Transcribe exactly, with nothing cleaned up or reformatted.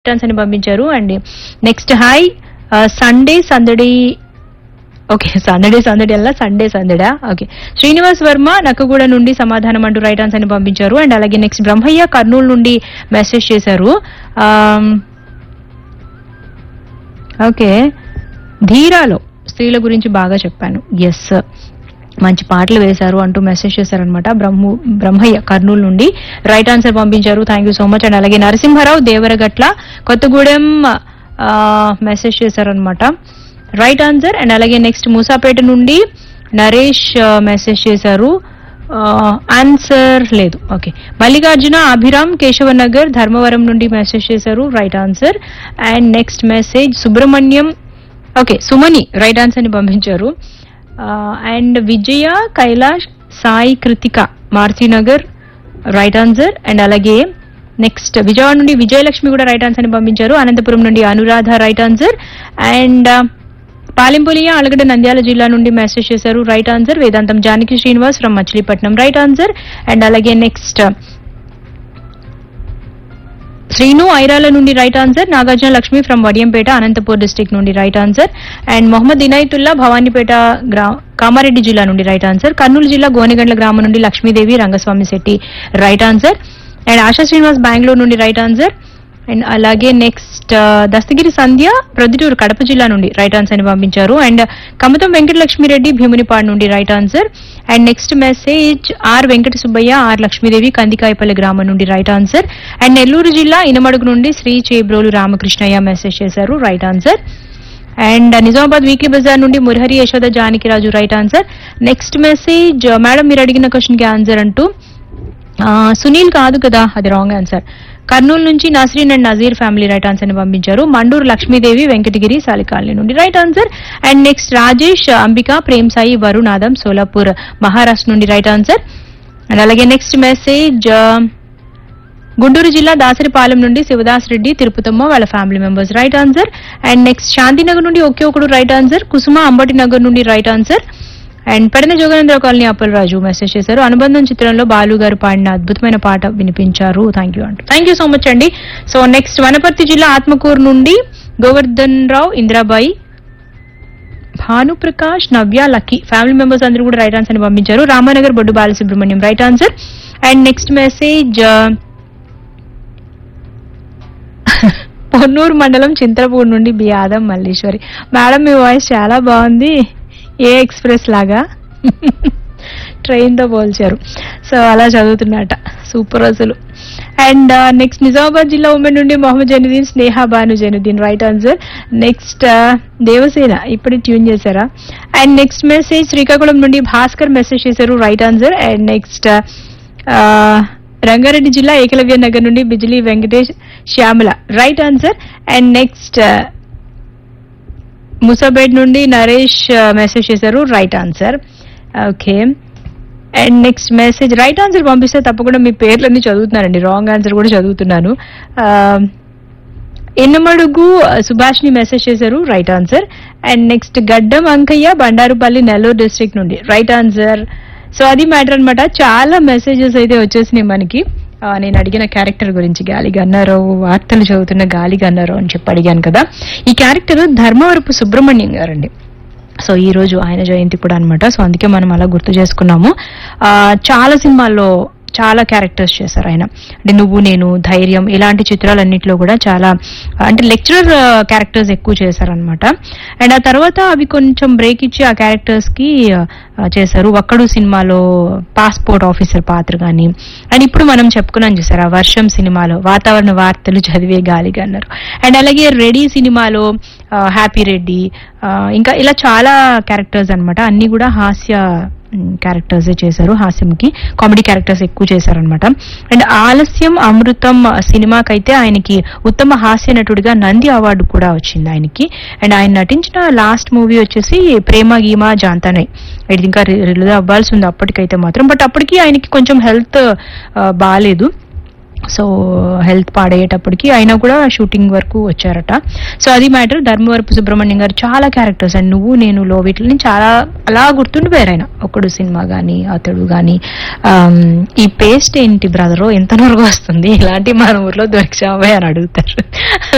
Returns అని పంపించారు. And next hi Sunday సందడి ఓకే సందడే సందడి అలా సండే సందడా ఓకే శ్రీనివాస్ వర్మ నక్కగూడ నుండి సమాధానం అంటూ రైట్ ఆన్సర్ అని పంపించారు. అండ్ అలాగే నెక్స్ట్ బ్రహ్మయ్య కర్నూలు నుండి మెసేజ్ చేశారు. ఓకే ధీరాలో స్త్రీల గురించి బాగా చెప్పాను, ఎస్ మంచి పాటలు వేశారు అంటూ మెసేజ్ చేశారనమాట. బ్రహ్మ బ్రహ్మయ్య కర్నూలు నుండి రైట్ ఆన్సర్ పంపించారు. Thank you so much. And అలాగే నరసింహారావు దేవరగట్ల కొత్తగూడెం మెసేజ్ చేశారనమాట, రైట్ ఆన్సర్. అండ్ అలాగే నెక్స్ట్ మూసాపేట నుండి నరేష్ మెసేజ్ చేశారు, ఆన్సర్ లేదు. ఓకే మల్లికార్జున అభిరామ్ కేశవనగర్ ధర్మవరం నుండి మెసేజ్ చేశారు, right answer. And next message Subrahmanyam okay సుమని right answer ని పంపించారు. And Vijaya Kailash Sai Krittika మార్సీనగర్ right answer. And అలాగే నెక్స్ట్ విజయవాడ నుండి విజయలక్ష్మి కూడా రైట్ ఆన్సర్ ని పంపించారు. అనంతపురం నుండి Anuradha right answer. And పాలింపులియా Allagadda Nandyal జిల్లా నుండి మెసేజ్ చేశారు, right answer. Vedantam Janaki Srinivas from Machilipatnam right answer. And అలాగే నెక్స్ట్ శ్రీను ఐరాల నుండి right answer. Nagarjuna Lakshmi from Vadiyampeta Anantapur district నుండి right answer. And Mohammed Inayatullah Bhavanipeta గ్రా కామారెడ్డి జిల్లా నుండి రైట్ ఆన్సర్. కర్నూలు జిల్లా గోనెగండ్ల గ్రామం నుండి Lakshmidevi Rangaswamy Shetty right answer. And ASHA Srinivas Bengaluru నుండి రైట్ ఆన్సర్. అండ్ అలాగే నెక్స్ట్ దస్తగిరి సంధ్య ప్రొద్దుటూరు కడప జిల్లా నుండి రైట్ ఆన్సర్ ని పంపించారు. అండ్ కమతం వెంకటలక్ష్మిరెడ్డి భీమునిపాడు నుండి right answer. And next message or Venkata Subbaiah are Lakshmidevi Kandikayapalli గ్రామం నుండి రైట్ ఆన్సర్. అండ్ నెల్లూరు జిల్లా ఇనమడుగు నుండి శ్రీ చేబ్రోలు రామకృష్ణయ్య మెసేజ్ చేశారు, right answer. And Nizamabad weekly Bazar నుండి Murahari Yashoda Janakiraju right answer. Next message madam మీరు అడిగిన క్వశ్చన్ కి ఆన్సర్ అంటూ సునీల్ కాదు కదా, అది రాంగ్ ఆన్సర్. కర్నూలు నుంచి Nasreen and Nazir family right answer ని పంపించారు. మండూరు లక్ష్మీదేవి వెంకటగిరి సాలికాలనీ నుండి right answer. And next Rajesh Ambika Prem Sai వరుణాదం Solapur Maharashtra నుండి రైట్ ఆన్సర్. అండ్ అలాగే నెక్స్ట్ మెసేజ్ గుంటూరు జిల్లా దాసరిపాలెం నుండి శివదాస్ రెడ్డి తిరుపతమ్మ వాళ్ళ family members right answer. And next Shantinagar నుండి ఒకే ఒకడు రైట్ ఆన్సర్. కుసుమ అంబటి నగర్ నుండి right answer. And Pedana Jogendra colony Appalaraju message చేశారు, అనుబంధం చిత్రంలో బాలు గారు పాడిన అద్భుతమైన పాట వినిపించారు, థ్యాంక్ యూ అంటూ. థ్యాంక్ యూ సో మచ్ అండి. సో నెక్స్ట్ వనపర్తి జిల్లా ఆత్మకూరు నుండి గోవర్ధన్ రావు ఇందిరాబాయి భానుప్రకాష్ నవ్య లక్కీ ఫ్యామిలీ మెంబర్స్ అందరూ కూడా రైట్ ఆన్సర్ ని పంపించారు. రామానగర్ బొడ్డు Balasubrahmanyam right answer. And next message Ponnuru మండలం చింతలపూడి నుండి బి ఆదం మల్లీశ్వరి మేడం మీ వాయిస్ చాలా బాగుంది, ఏ ఎక్స్ప్రెస్ లాగా ట్రైన్ తో పోల్చారు, సో అలా చదువుతున్నట, సూపర్ అసలు. అండ్ నెక్స్ట్ నిజామాబాద్ జిల్లా ఉమెన్ నుండి మొహమ్మద్ జైనుద్దీన్ స్నేహ Banu Zainuddin right answer. Next Devasena ఇప్పుడు ట్యూన్ చేశారా. అండ్ నెక్స్ట్ మెసేజ్ శ్రీకాకుళం నుండి భాస్కర్ మెసేజ్ చేశారు, right answer. And next Rangareddy జిల్లా ఏకలవ్య నగర్ నుండి Bijli Venkatesh Shyamala right answer. And next ముసాబేడ్ నుండి నరేష్ మెసేజ్ చేశారు, right answer. Okay and next message right answer పంపిస్తే తప్పకుండా మీ పేర్లన్నీ చదువుతున్నానండి, రాంగ్ ఆన్సర్ కూడా చదువుతున్నాను. ఎన్నమడుగు సుభాష్ని మెసేజ్ చేశారు, రైట్ ఆన్సర్. అండ్ నెక్స్ట్ గడ్డం అంకయ్య బండారుపల్లి నెల్లూరు డిస్ట్రిక్ట్ నుండి రైట్ ఆన్సర్. సో అది మ్యాటర్ అనమాట, చాలా మెసేజెస్ అయితే వచ్చేసినాయి మనకి. నేను అడిగిన క్యారెక్టర్ గురించి గాలి గన్నారావు వార్తలు చదువుతున్న గాలి గన్నారావు అని చెప్పి అడిగాను కదా, ఈ క్యారెక్టర్ ధర్మవరపు సుబ్రహ్మణ్యం గారండి. సో ఈ రోజు ఆయన జయంతి కూడా అనమాట, సో అందుకే మనం అలా గుర్తు చేసుకున్నాము. ఆ చాలా సినిమాల్లో చాలా క్యారెక్టర్స్ చేశారు ఆయన, అంటే నువ్వు నేను ధైర్యం ఇలాంటి చిత్రాలన్నింటిలో కూడా చాలా అంటే లెక్చరర్ క్యారెక్టర్స్ ఎక్కువ చేశారనమాట. అండ్ ఆ తర్వాత అవి కొంచెం బ్రేక్ ఇచ్చి ఆ క్యారెక్టర్స్ కి చేశారు. ఒక్కడు సినిమాలో పాస్పోర్ట్ ఆఫీసర్ పాత్ర కానీ, అండ్ ఇప్పుడు మనం చెప్పుకున్నాం చూసారు ఆ వర్షం సినిమాలో వాతావరణ వార్తలు చదివే గాలిగా అన్నారు. అండ్ అలాగే రెడీ సినిమాలో హ్యాపీ రెడ్డి, ఇంకా ఇలా చాలా క్యారెక్టర్స్ అనమాట, అన్ని కూడా హాస్య క్యారెక్టర్స్ చేశారు, హాస్యంకి కామెడీ క్యారెక్టర్స్ ఎక్కువ చేశారనమాట. అండ్ ఆలస్యం అమృతం సినిమాకైతే ఆయనకి ఉత్తమ హాస్య నటుడిగా నంది అవార్డు కూడా వచ్చింది ఆయనకి. అండ్ ఆయన నటించిన లాస్ట్ మూవీ వచ్చేసి ప్రేమ గీమా జాంతానే, ఇది ఇంకా రిలీజ్ అవ్వాల్సి ఉంది అప్పటికైతే మాత్రం, బట్ అప్పటికి ఆయనకి కొంచెం హెల్త్ బాగాలేదు, సో హెల్త్ పాడయ్యేటప్పటికి అయినా కూడా షూటింగ్ వరకు వచ్చారట. సో అది మ్యాటర్. ధర్మవరపు సుబ్రహ్మణ్యం గారు చాలా క్యారెక్టర్స్ అండ్ నువ్వు నేను లో వీటిని చాలా అలా గుర్తుండిపోయారు ఆయన. ఒకడు సినిమా గానీ అతడు గానీ ఈ పేస్ట్ ఏంటి బ్రదరు ఎంత నొరగ వస్తుంది ఇలాంటి మన ఊర్లో దొరికామే అని అడుగుతారు.